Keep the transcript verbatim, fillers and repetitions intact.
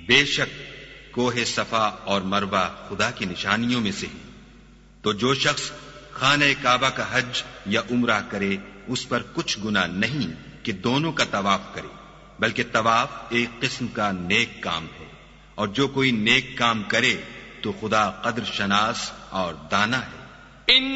बेशक कोहे सफा और मरवा खुदा की निशानियों में से है। तो जो शख्स खाने काबा का हज या उम्रा करे उस पर कुछ गुनाह नहीं कि दोनों का तवाफ करे, बल्कि तवाफ एक किस्म का नेक काम है। और जो कोई नेक काम करे तो खुदा कद्र शनास और दाना है।